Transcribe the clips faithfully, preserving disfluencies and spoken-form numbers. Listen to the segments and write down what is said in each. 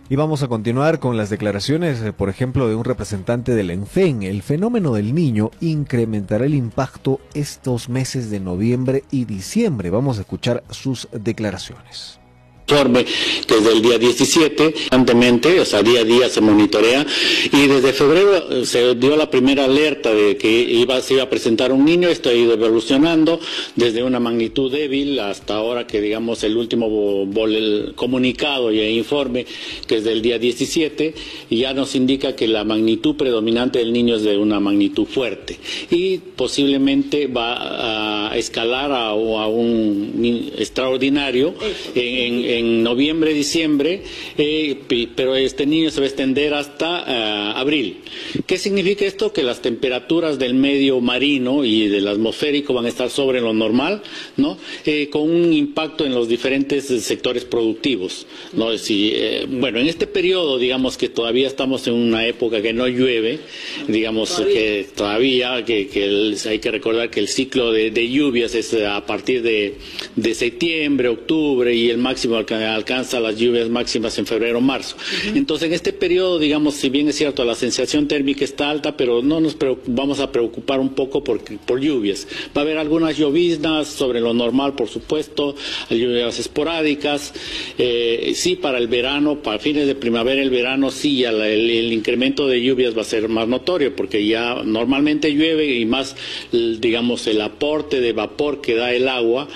Y vamos a continuar con las declaraciones, por ejemplo, de un representante del ENFEN. El fenómeno del Niño incrementará el impacto estos meses de noviembre y diciembre. Vamos a escuchar sus declaraciones. Informe que desde el día diecisiete, constantemente, o sea, día a día se monitorea, y desde febrero se dio la primera alerta de que iba, se iba a presentar un niño. Esto ha ido evolucionando desde una magnitud débil hasta ahora que, digamos, el último bol, el comunicado y el informe, que es del día diecisiete, ya nos indica que la magnitud predominante del niño es de una magnitud fuerte y posiblemente va a escalar a, a un extraordinario en, en en noviembre, diciembre, eh, pero este niño se va a extender hasta uh, abril. ¿Qué significa esto? Que las temperaturas del medio marino y del atmosférico van a estar sobre lo normal, ¿no? Eh, con un impacto en los diferentes sectores productivos, ¿no? Si, eh, bueno, en este periodo, digamos que todavía estamos en una época que no llueve, digamos todavía. que todavía, que, que el, hay que recordar que el ciclo de, de lluvias es a partir de, de septiembre, octubre, y el máximo que alcanza las lluvias máximas en febrero, marzo. Uh-huh. Entonces, en este periodo, digamos, si bien es cierto, la sensación térmica está alta, pero no nos vamos a preocupar un poco por, por lluvias. Va a haber algunas lloviznas sobre lo normal, por supuesto, lluvias esporádicas. Eh, sí, para el verano, para fines de primavera, el verano, sí, el, el, el incremento de lluvias va a ser más notorio, porque ya normalmente llueve y más, digamos, el aporte de vapor que da el agua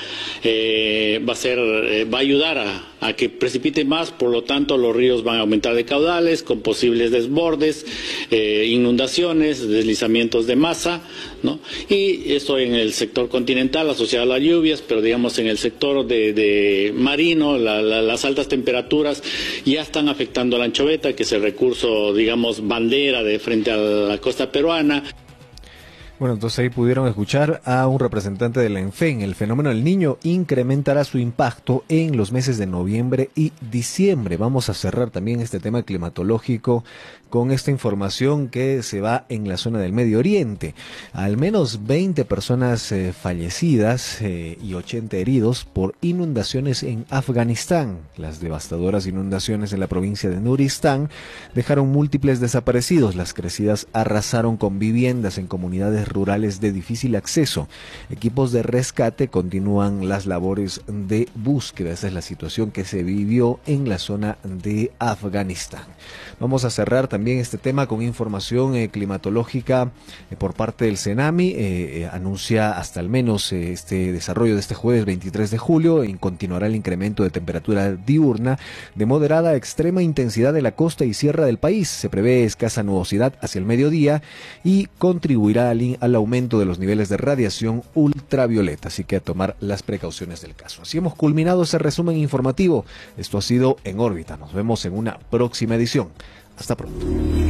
eh, va a ser, eh, va a ayudar a a que precipite más, por lo tanto los ríos van a aumentar de caudales con posibles desbordes, eh, inundaciones, deslizamientos de masa, ¿no? Y eso en el sector continental asociado a las lluvias, pero digamos en el sector de, de marino, la, la, las altas temperaturas ya están afectando a la anchoveta, que es el recurso, digamos, bandera de frente a la costa peruana. Bueno, entonces ahí pudieron escuchar a un representante del ENFEN. El fenómeno del Niño incrementará su impacto en los meses de noviembre y diciembre. Vamos a cerrar también este tema climatológico con esta información que se va en la zona del Medio Oriente. Al menos veinte personas eh, fallecidas eh, y ochenta heridos por inundaciones en Afganistán. Las devastadoras inundaciones en la provincia de Nuristán dejaron múltiples desaparecidos. Las crecidas arrasaron con viviendas en comunidades rurales de difícil acceso. Equipos de rescate continúan las labores de búsqueda. Esa es la situación que se vivió en la zona de Afganistán. Vamos a cerrar también este tema con información eh, climatológica eh, por parte del CENAMI. Eh, eh, anuncia hasta al menos eh, este desarrollo de este jueves veintitrés de julio y continuará el incremento de temperatura diurna de moderada a extrema intensidad de la costa y sierra del país. Se prevé escasa nubosidad hacia el mediodía y contribuirá al, al aumento de los niveles de radiación ultravioleta, así que a tomar las precauciones del caso. Así hemos culminado ese resumen informativo. Esto ha sido En órbita. Nos vemos en una próxima edición. Hasta pronto.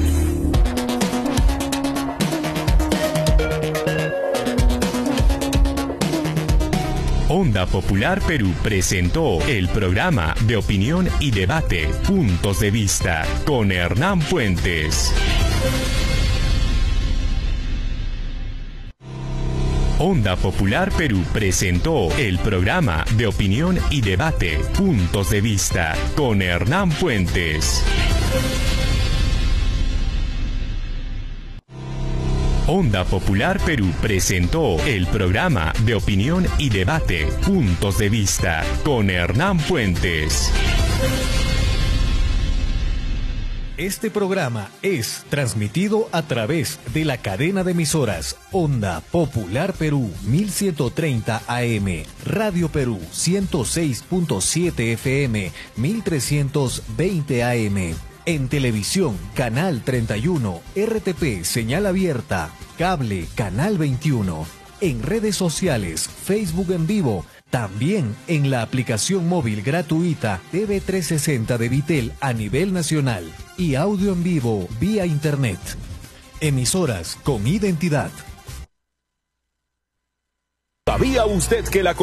Onda Popular Perú presentó el programa de opinión y debate Puntos de Vista con Hernán Puentes. Onda Popular Perú presentó el programa de opinión y debate Puntos de Vista con Hernán Puentes. Onda Popular Perú presentó el programa de opinión y debate Puntos de Vista con Hernán Puentes. Este programa es transmitido a través de la cadena de emisoras Onda Popular Perú mil ciento treinta A M, Radio Perú ciento seis punto siete F M, mil trescientos veinte A M. En televisión, Canal treinta y uno, R T P, señal abierta, cable, Canal veintiuno. En redes sociales, Facebook en vivo, también en la aplicación móvil gratuita T V trescientos sesenta de Vitel a nivel nacional y audio en vivo vía Internet. Emisoras con identidad. ¿Sabía usted que la